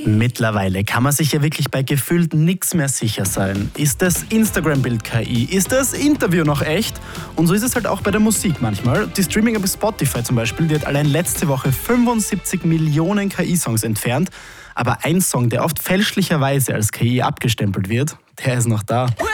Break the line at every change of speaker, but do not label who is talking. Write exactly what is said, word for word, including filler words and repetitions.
Mittlerweile kann man sich ja wirklich bei gefühlt nichts mehr sicher sein. Ist das Instagram-Bild K I? Ist das Interview noch echt? Und so ist es halt auch bei der Musik manchmal. Die Streaming-App Spotify zum Beispiel, die hat allein letzte Woche fünfundsiebzig Millionen K I-Songs entfernt. Aber ein Song, der oft fälschlicherweise als K I abgestempelt wird, der ist noch da.